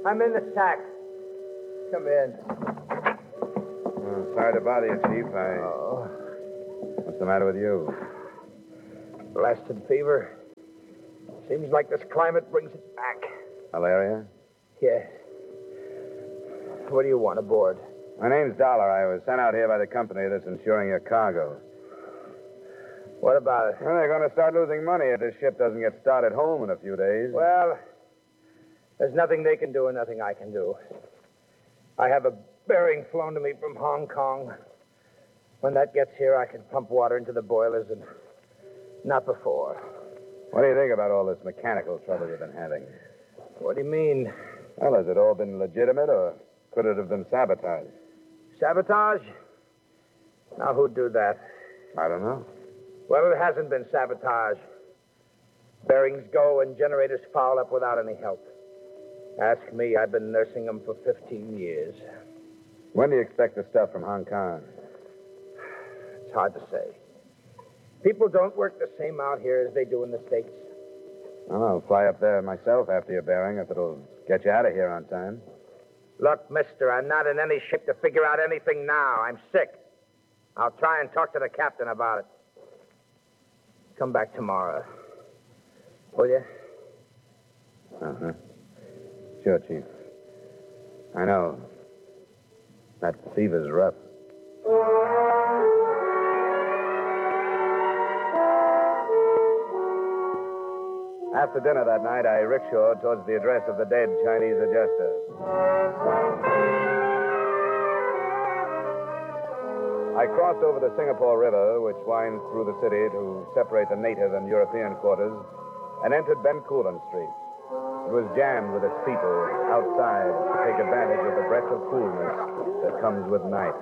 I'm in the sack. Come in. Oh, sorry to bother you, Chief. What's the matter with you? Blasted fever. Seems like this climate brings it back. Malaria? Yes. What do you want aboard? My name's Dollar. I was sent out here by the company that's insuring your cargo. What about it? Well, they're going to start losing money if this ship doesn't get started home in a few days. Well, there's nothing they can do and nothing I can do. I have a bearing flown to me from Hong Kong. When that gets here, I can pump water into the boilers, and not before. What do you think about all this mechanical trouble you've been having? What do you mean? Well, has it all been legitimate, or could it have been sabotage? Sabotage? Now, who'd do that? I don't know. Well, it hasn't been sabotage. Bearings go and generators foul up without any help. Ask me, I've been nursing them for 15 years. When do you expect the stuff from Hong Kong? It's hard to say. People don't work the same out here as they do in the States. Well, I'll fly up there myself after your bearing if it'll get you out of here on time. Look, mister, I'm not in any ship to figure out anything now. I'm sick. I'll try and talk to the captain about it. Come back tomorrow. Will you? Uh-huh. Sure, Chief. I know. That fever's rough. After dinner that night, I rickshawed towards the address of the dead Chinese adjuster. I crossed over the Singapore River, which winds through the city to separate the native and European quarters, and entered Bencoolen Street. It was jammed with its people outside to take advantage of the breath of coolness that comes with night.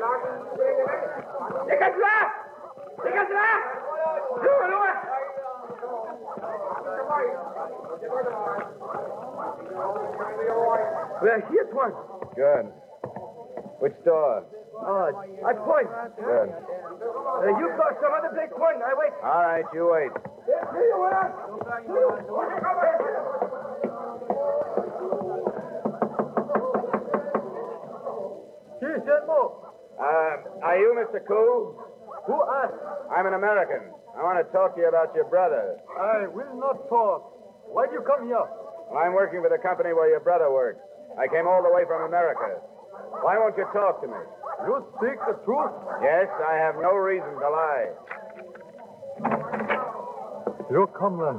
We're here, Tuan. Good. Which door? I point. Good. You go some other place, Tuan. I wait. All right, you wait. Here you are. Are you Mr. Koo? Who asked? I'm an American. I want to talk to you about your brother. I will not talk. Why do you come here? Well, I'm working for the company where your brother works. I came all the way from America. Why won't you talk to me? You speak the truth? Yes, I have no reason to lie. You come then.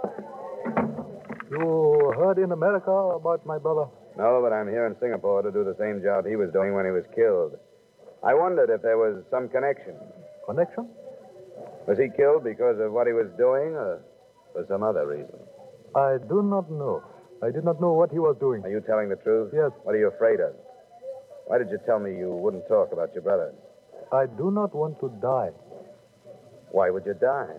You heard in America about my brother? No, but I'm here in Singapore to do the same job he was doing when he was killed. I wondered if there was some connection. Connection? Was he killed because of what he was doing or for some other reason? I do not know. I did not know what he was doing. Are you telling the truth? Yes. What are you afraid of? Why did you tell me you wouldn't talk about your brother? I do not want to die. Why would you die?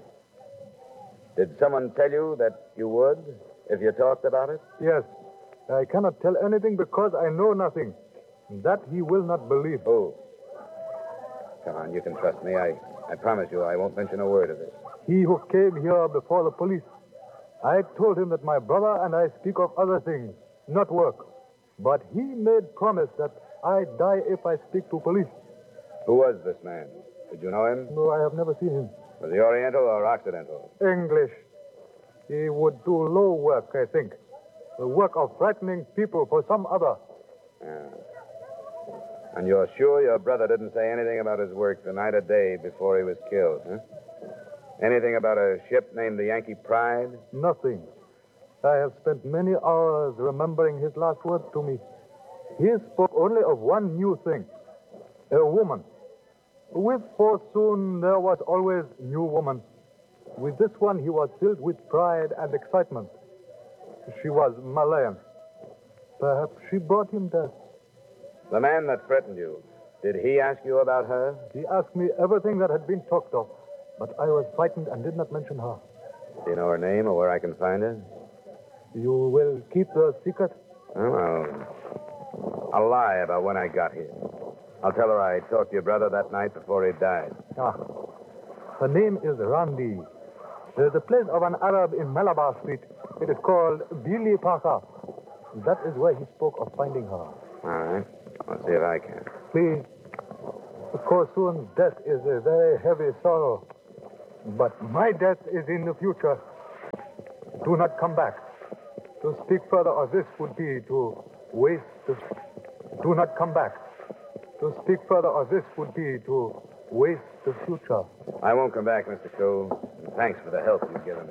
Did someone tell you that you would if you talked about it? Yes. I cannot tell anything because I know nothing. That he will not believe. Who? Come on, you can trust me. I promise you I won't mention a word of this. He who came here before the police. I told him that my brother and I speak of other things, not work. But he made promise that I die if I speak to police. Who was this man? Did you know him? No, I have never seen him. Was he Oriental or Occidental? English. He would do low work, I think. The work of frightening people for some other. Yeah. And you're sure your brother didn't say anything about his work the night or day before he was killed, huh? Anything about a ship named the Yankee Pride? Nothing. I have spent many hours remembering his last words to me. He spoke only of one new thing. A woman. With Fortune, there was always new woman. With this one, he was filled with pride and excitement. She was Malayan. Perhaps she brought him death. The man that threatened you, did he ask you about her? He asked me everything that had been talked of, but I was frightened and did not mention her. Do you know her name or where I can find her? You will keep the secret? Oh, I'll lie about when I got here. I'll tell her I talked to your brother that night before he died. Her name is Randi. There's a place of an Arab in Malabar Street. It is called Billy Parker. That is where he spoke of finding her. All right. Let's see if I can. See, Korsun's death is a very heavy sorrow. But my death is in the future. Do not come back. To speak further of this would be to waste the... Do not come back. To speak further of this would be to waste the future. I won't come back, Mr. Koo. Thanks for the help you've given me.